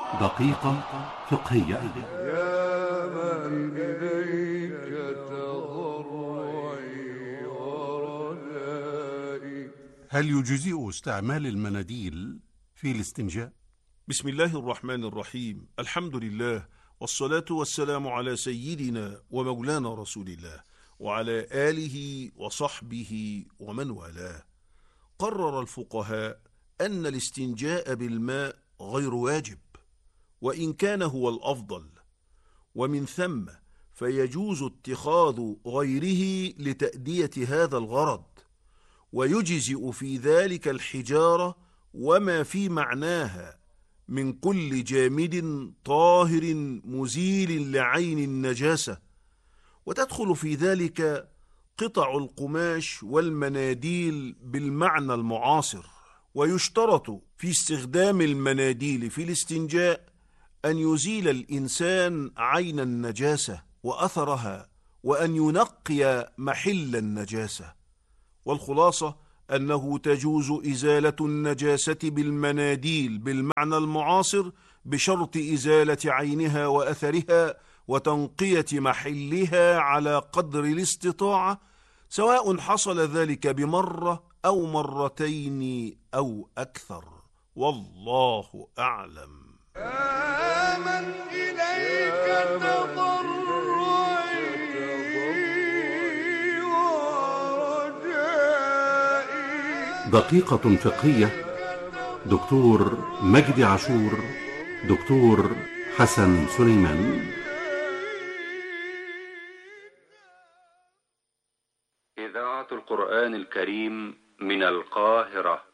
دقيقة فقهية. يا من إليك تضرعي ورجائي. هل يجزئ استعمال المناديل في الاستنجاء؟ بسم الله الرحمن الرحيم. الحمد لله، والصلاة والسلام على سيدنا ومولانا رسول الله وعلى آله وصحبه ومن والاه. قرر الفقهاء أن الاستنجاء بالماء غير واجب، وإن كان هو الأفضل، ومن ثم فيجوز اتخاذ غيره لتأدية هذا الغرض، ويجزئ في ذلك الحجارة وما في معناها من كل جامد طاهر مزيل لعين النجاسة، وتدخل في ذلك قطع القماش والمناديل بالمعنى المعاصر. ويشترط في استخدام المناديل في الاستنجاء أن يزيل الإنسان عين النجاسة وأثرها، وأن ينقي محل النجاسة. والخلاصة أنه تجوز إزالة النجاسة بالمناديل بالمعنى المعاصر بشرط إزالة عينها وأثرها وتنقية محلها على قدر الاستطاعة، سواء حصل ذلك بمرة أو مرتين أو أكثر، والله أعلم. يا من إليك تضرعي ورجائي. دقيقة فقهية. دكتور مجدي عاشور، دكتور حسن سليمان. إذاعة القرآن الكريم من القاهرة.